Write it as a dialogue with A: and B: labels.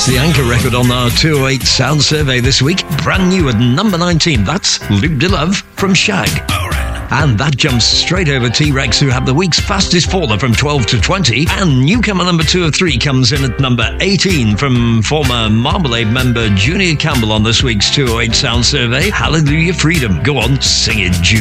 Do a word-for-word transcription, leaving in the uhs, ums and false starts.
A: That's the anchor record on our two oh eight Sound Survey this week. Brand new at number nineteen. That's Luke DeLove from Shag. And that jumps straight over T-Rex, who have the week's fastest faller from twelve to twenty. And newcomer number two of three comes in at number eighteen from former Marmalade member Junior Campbell on this week's two oh eight Sound Survey. Hallelujah Freedom. Go on, sing it, Junior.